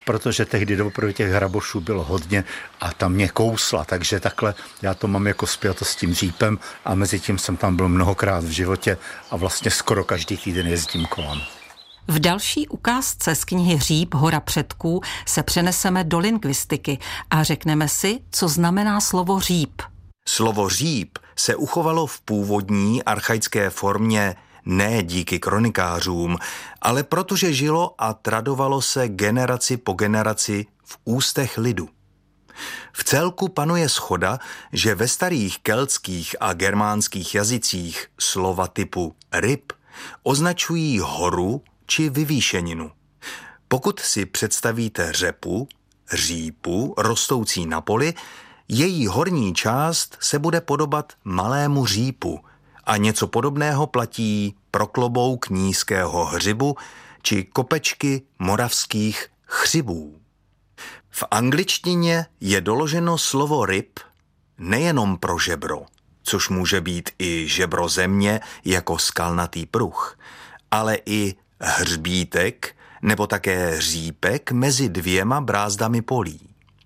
protože tehdy dopoprvé těch hrabošů bylo hodně a tam mě kousla, takže takhle já to mám jako spjatost s tím řípem a mezi tím jsem tam byl mnohokrát v životě a vlastně skoro každý týden jezdím kolem. V další ukázce z knihy Hříb, hora předků se přeneseme do lingvistiky a řekneme si, co znamená slovo hříb. Slovo hříb se uchovalo v původní archaické formě ne díky kronikářům, ale protože žilo a tradovalo se generaci po generaci v ústech lidu. V celku panuje shoda, že ve starých keltských a germánských jazycích slova typu ryb označují horu či vyvýšeninu. Pokud si představíte řepu, řípu, rostoucí na poli, její horní část se bude podobat malému řípu a něco podobného platí pro klobouk nízkého hřibu či kopečky moravských chřibů. V angličtině je doloženo slovo ryb nejenom pro žebro, což může být i žebro země jako skalnatý pruh, ale i hřbítek nebo také řípek mezi dvěma brázdami polí.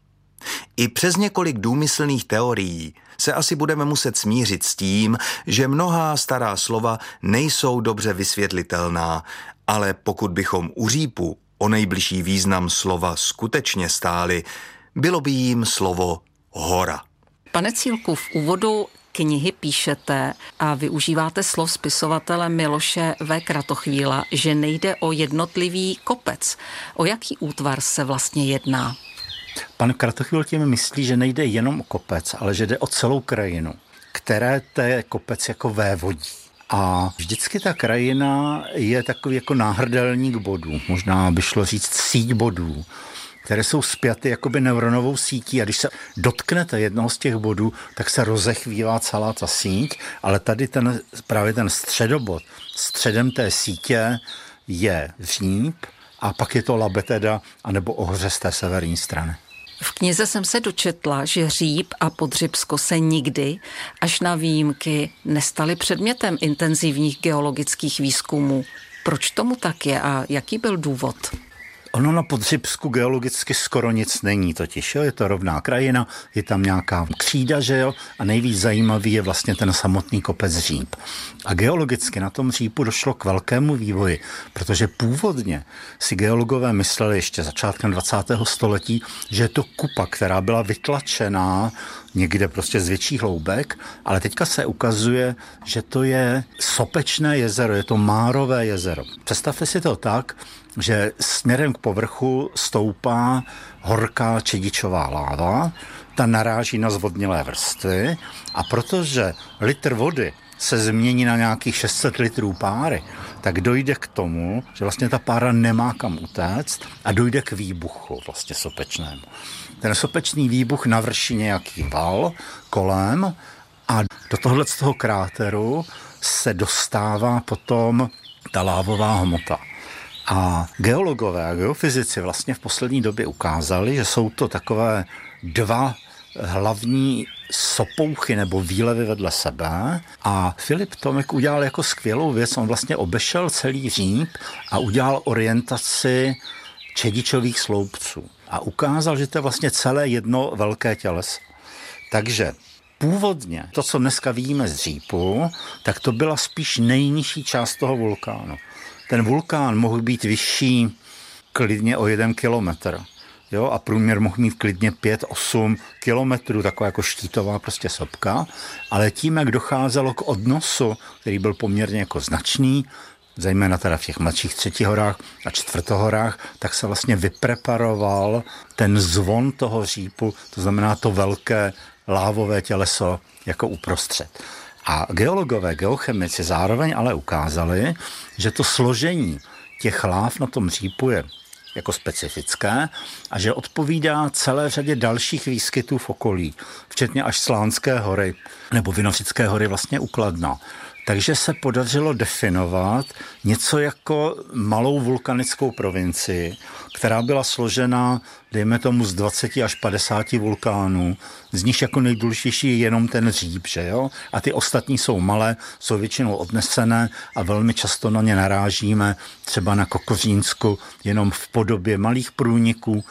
I přes několik důmyslných teorií se asi budeme muset smířit s tím, že mnohá stará slova nejsou dobře vysvětlitelná, ale pokud bychom u řípu o nejbližší význam slova skutečně stáli, bylo by jím slovo hora. Pane Cílku, v úvodu knihy píšete a využíváte slov spisovatele Miloše V. Kratochvíla, že nejde o jednotlivý kopec. O jaký útvar se vlastně jedná? Pan Kratochvíl tím myslí, že nejde jenom o kopec, ale že jde o celou krajinu, které té kopec jako vévodí. A vždycky ta krajina je takový jako náhrdelník bodů, možná by šlo říct síť bodů, které jsou spjaty jakoby neuronovou sítí a když se dotknete jednoho z těch bodů, tak se rozechvívá celá ta síť, ale tady právě ten středobod, středem té sítě je hříb a pak je to Labe teda, anebo Ohře z té severní strany. V knize jsem se dočetla, že Hříb a Podřibsko se nikdy, až na výjimky, nestaly předmětem intenzivních geologických výzkumů. Proč tomu tak je a jaký byl důvod? Ono na Podřibsku geologicky skoro nic není totiž, jo? Je to rovná krajina, je tam nějaká křída, že jo? A nejvíc zajímavý je vlastně ten samotný kopec Hříb. A geologicky na tom Hříbu došlo k velkému vývoji, protože původně si geologové mysleli ještě začátkem 20. století, že je to kupa, která byla vytlačená někde prostě z větších hloubek, ale teďka se ukazuje, že to je sopečné jezero, je to Márové jezero. Představte si to tak, že směrem k povrchu stoupá horká čedičová láva, ta naráží na zvodnilé vrstvy a protože litr vody se změní na nějakých 600 litrů páry, tak dojde k tomu, že vlastně ta pára nemá kam utéct a dojde k výbuchu vlastně sopečnému. Ten sopečný výbuch navrší nějaký val kolem a do tohohle z toho kráteru se dostává potom ta lávová hmota. A geologové a geofyzici vlastně v poslední době ukázali, že jsou to takové dva hlavní sopouchy nebo výlevy vedle sebe a Filip Tomek udělal jako skvělou věc, on vlastně obešel celý Hříb a udělal orientaci čedičových sloupců a ukázal, že to je vlastně celé jedno velké těleso. Takže původně to, co dneska vidíme z Hříbu, tak to byla spíš nejnižší část toho vulkánu. Ten vulkán mohl být vyšší klidně o 1 kilometr. Jo, a průměr mohl mít klidně 5-8 kilometrů, taková jako štítová prostě sopka, ale tím, jak docházelo k odnosu, který byl poměrně jako značný, zejména teda v těch mladších 3. horách a 4. horách, tak se vlastně vypreparoval ten zvon toho Hříbu, to znamená to velké lávové těleso jako uprostřed. A geologové, geochemici zároveň ale ukázali, že to složení těch láv na tom Hříbu je jako specifické a že odpovídá celé řadě dalších výskytů v okolí, včetně až Slánské hory nebo Vinohřické hory vlastně u Kladna. Takže se podařilo definovat něco jako malou vulkanickou provincii, která byla složena, dejme tomu, z 20 až 50 vulkánů, z nich jako nejdůležitější je jenom ten Hříb, že jo? A ty ostatní jsou malé, jsou většinou odnesené a velmi často na ně narážíme, třeba na Kokořínsku, jenom v podobě malých průniků,